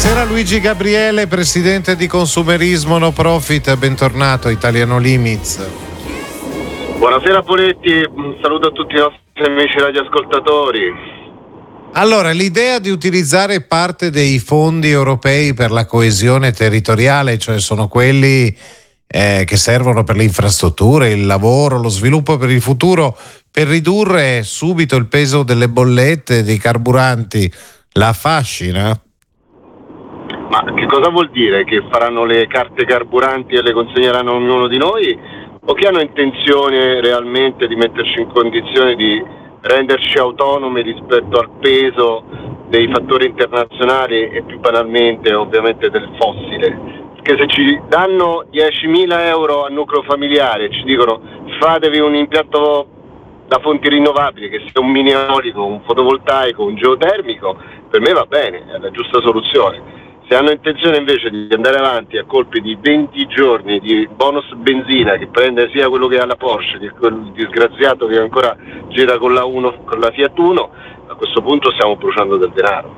Buonasera Luigi Gabriele, presidente di Consumerismo No Profit, bentornato a Italiano Limits. Buonasera Poletti, un saluto a tutti i nostri amici radioascoltatori. Allora, l'idea di utilizzare parte dei fondi europei per la coesione territoriale, cioè sono quelli che servono per le infrastrutture, il lavoro, lo sviluppo per il futuro, per ridurre subito il peso delle bollette, dei carburanti, la affascina? Ma che cosa vuol dire? Che faranno le carte carburanti e le consegneranno a ognuno di noi? O che hanno intenzione realmente di metterci in condizione di renderci autonomi rispetto al peso dei fattori internazionali e più banalmente ovviamente del fossile? Perché se ci danno 10.000 euro a nucleo familiare e ci dicono fatevi un impianto da fonti rinnovabili, che sia un mini eolico, un fotovoltaico, un geotermico, per me va bene, è la giusta soluzione. Se hanno intenzione invece di andare avanti a colpi di 20 giorni di bonus benzina che prende sia quello che ha la Porsche che quel disgraziato che ancora gira con la Fiat Uno, a questo punto stiamo bruciando del denaro.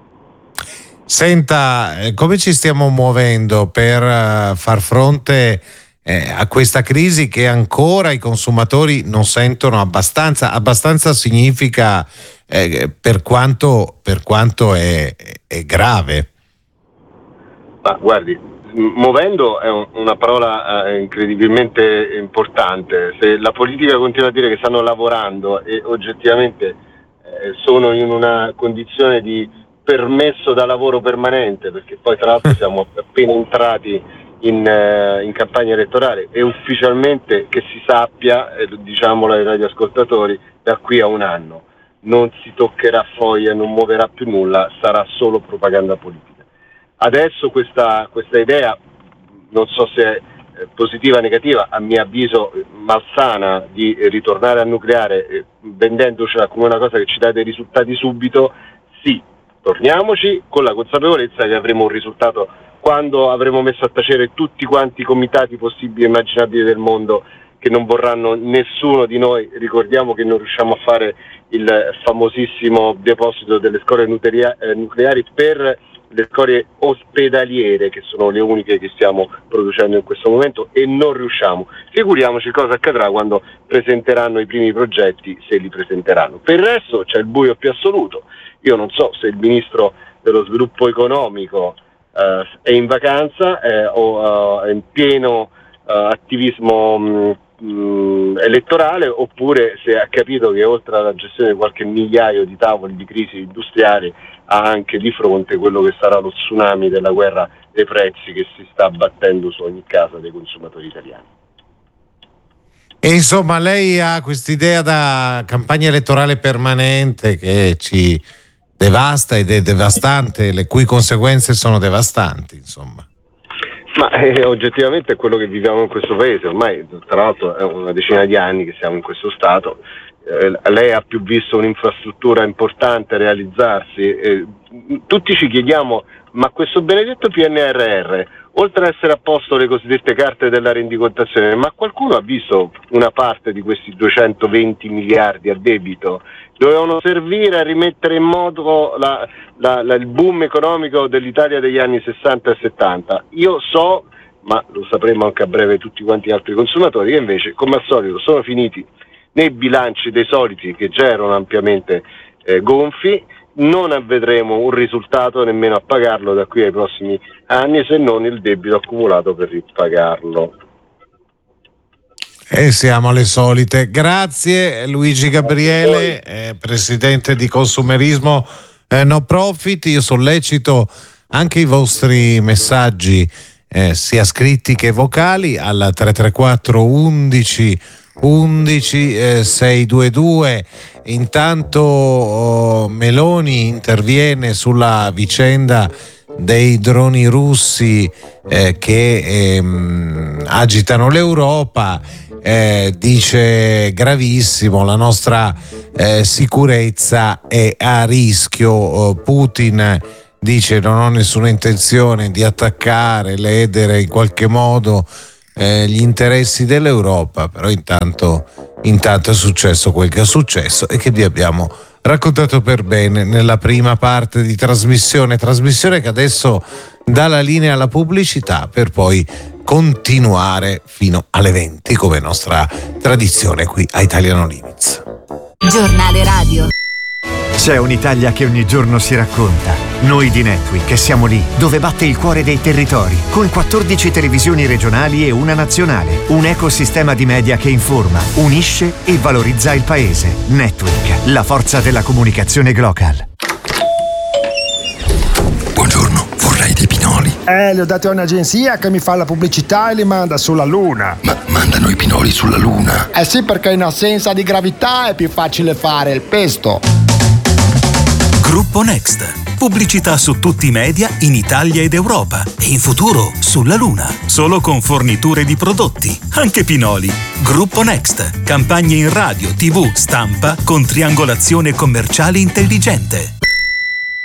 Senta, come ci stiamo muovendo per far fronte a questa crisi che ancora i consumatori non sentono abbastanza? Abbastanza significa per quanto è grave. Ma guardi, muovendo è una parola incredibilmente importante. Se la politica continua a dire che stanno lavorando e oggettivamente sono in una condizione di permesso da lavoro permanente, perché poi tra l'altro siamo appena entrati in campagna elettorale e ufficialmente, che si sappia, diciamolo ai radioascoltatori, da qui a un anno non si toccherà foglia, non muoverà più nulla, sarà solo propaganda politica. Adesso questa idea, non so se è positiva o negativa, a mio avviso malsana, di ritornare al nucleare vendendocela come una cosa che ci dà dei risultati subito, sì, torniamoci con la consapevolezza che avremo un risultato quando avremo messo a tacere tutti quanti i comitati possibili e immaginabili del mondo che non vorranno nessuno di noi. Ricordiamo che non riusciamo a fare il famosissimo deposito delle scorie nucleari per le scorie ospedaliere, che sono le uniche che stiamo producendo in questo momento, e non riusciamo. Figuriamoci cosa accadrà quando presenteranno i primi progetti, se li presenteranno. Per il resto c'è il buio più assoluto. Io non so se il ministro dello sviluppo economico è in vacanza o è in pieno attivismo elettorale, oppure se ha capito che oltre alla gestione di qualche migliaio di tavoli di crisi industriali ha anche di fronte quello che sarà lo tsunami della guerra dei prezzi che si sta abbattendo su ogni casa dei consumatori italiani. E insomma, lei ha quest'idea da campagna elettorale permanente che ci devasta ed è devastante, le cui conseguenze sono devastanti, insomma. Ma oggettivamente è quello che viviamo in questo paese, ormai tra l'altro è una decina di anni che siamo in questo stato. Lei ha più visto un'infrastruttura importante realizzarsi, tutti ci chiediamo, ma questo benedetto PNRR, oltre ad essere a posto le cosiddette carte della rendicontazione, ma qualcuno ha visto una parte di questi 220 miliardi a debito? Dovevano servire a rimettere in moto il boom economico dell'Italia degli anni 60 e 70. Io so, ma lo sapremo anche a breve tutti quanti gli altri consumatori, che invece, come al solito, sono finiti nei bilanci dei soliti, che già erano ampiamente gonfi. Non vedremo un risultato nemmeno a pagarlo da qui ai prossimi anni, se non il debito accumulato per ripagarlo. E siamo alle solite. Grazie Luigi Gabriele, presidente di Consumerismo No Profit. Io sollecito anche i vostri messaggi, sia scritti che vocali, al 334 11 11 622. Intanto Meloni interviene sulla vicenda dei droni russi che agitano l'Europa, dice gravissimo, la nostra sicurezza è a rischio. Putin dice non ho nessuna intenzione di attaccare, ledere in qualche modo gli interessi dell'Europa, però intanto intanto è successo quel che è successo e che vi abbiamo raccontato per bene nella prima parte di trasmissione che adesso dà la linea alla pubblicità per poi continuare fino alle 20 come nostra tradizione qui a Italiano Limits. Giornale radio. C'è un'Italia che ogni giorno si racconta. Noi di Netweek siamo lì, dove batte il cuore dei territori, con 14 televisioni regionali e una nazionale. Un ecosistema di media che informa, unisce e valorizza il paese. Netweek, la forza della comunicazione global. Buongiorno, vorrei dei pinoli. Li ho dati a un'agenzia che mi fa la pubblicità e li manda sulla Luna. Ma mandano i pinoli sulla Luna? Eh sì, perché in assenza di gravità è più facile fare il pesto. Gruppo Next. Pubblicità su tutti i media in Italia ed Europa e in futuro sulla Luna. Solo con forniture di prodotti, anche pinoli. Gruppo Next. Campagne in radio, TV, stampa con triangolazione commerciale intelligente.